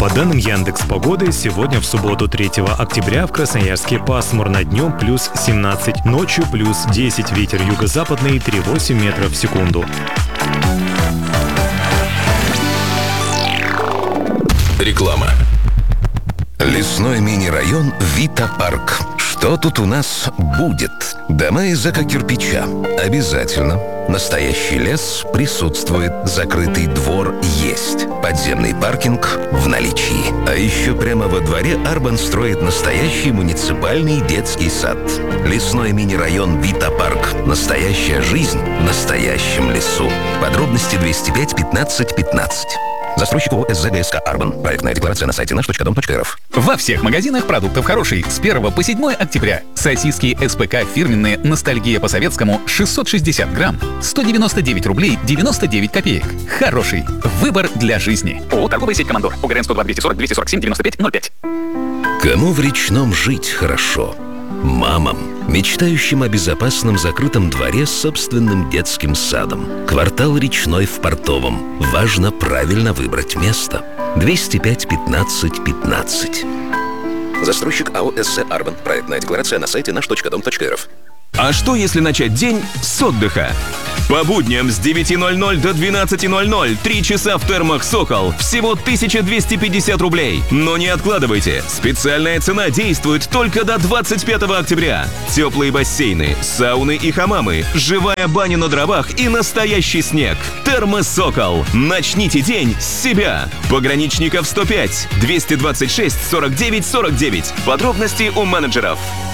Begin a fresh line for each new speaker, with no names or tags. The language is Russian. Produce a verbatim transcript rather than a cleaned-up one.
По данным Яндекс.Погоды, сегодня в субботу третьего октября в Красноярске пасмурно, днем плюс семнадцать, ночью плюс десять, ветер юго-западный три целых восемь десятых метров в секунду.
Реклама. Лесной мини-район Вита-парк. Что тут у нас будет? Дома из эко-кирпича. Обязательно. Настоящий лес присутствует. Закрытый двор есть. Подземный паркинг в наличии. А еще прямо во дворе Арбан строит настоящий муниципальный детский сад. Лесной мини-район Вита-парк. Настоящая жизнь в настоящем лесу. Подробности двести пять пятнадцать пятнадцать. Застройщик ООО СЗГСК «Арбан». Проектная декларация на сайте наш точка дом точка эр эф.
Во всех магазинах продуктов хороший. С первого по седьмое октября. Сосиски СПК фирменные «Ностальгия по советскому» шестьсот шестьдесят грамм. сто девяносто девять рублей девяносто девять копеек. Хороший. Выбор для жизни. ООО «Торговая сеть Командор». ОГРН сто два двести сорок двести сорок семь девяносто пять ноль пять.
Кому в речном жить хорошо? Мамам, мечтающим о безопасном закрытом дворе с собственным детским садом. Квартал Речной в Портовом. Важно правильно выбрать место. двести пять пятнадцать пятнадцать. Застройщик АО СЗ «Арбан». Проектная декларация на сайте наш точка дом точка эр эф.
А что, если начать день с отдыха? По будням с девяти ноль-ноль до двенадцати ноль-ноль три часа в термах «Сокол». Всего тысяча двести пятьдесят рублей. Но не откладывайте. Специальная цена действует только до двадцать пятого октября. Теплые бассейны, сауны и хамамы, живая баня на дровах и настоящий снег. Термы «Сокол». Начните день с себя. Пограничников сто пять двести двадцать шесть сорок девять сорок девять. Подробности у менеджеров.